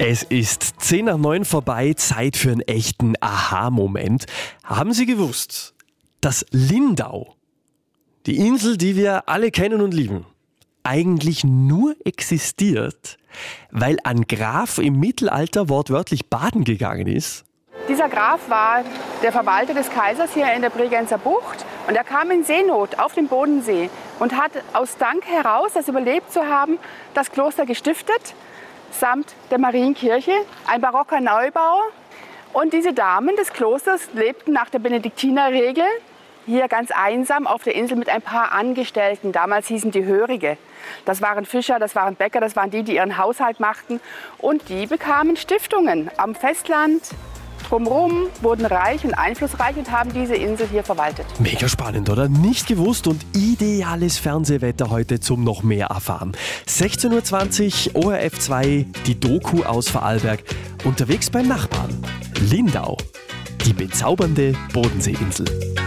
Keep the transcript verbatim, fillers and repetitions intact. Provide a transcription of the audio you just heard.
Es ist zehn nach neun vorbei, Zeit für einen echten Aha-Moment. Haben Sie gewusst, dass Lindau, die Insel, die wir alle kennen und lieben, eigentlich nur existiert, weil ein Graf im Mittelalter wortwörtlich baden gegangen ist? Dieser Graf war der Verwalter des Kaisers hier in der Bregenzer Bucht und er kam in Seenot auf dem Bodensee und hat aus Dank heraus, das überlebt zu haben, das Kloster gestiftet, samt der Marienkirche, ein barocker Neubau. Und diese Damen des Klosters lebten nach der Benediktinerregel hier ganz einsam auf der Insel mit ein paar Angestellten. Damals hießen die Hörige. Das waren Fischer, das waren Bäcker, das waren die, die ihren Haushalt machten. Und die bekamen Stiftungen am Festland. Drumherum wurden reich und einflussreich und haben diese Insel hier verwaltet. Mega spannend, oder? Nicht gewusst und ideales Fernsehwetter heute zum noch mehr erfahren. sechzehn Uhr zwanzig, O R F zwei, die Doku aus Vorarlberg. Unterwegs beim Nachbarn. Lindau, die bezaubernde Bodenseeinsel.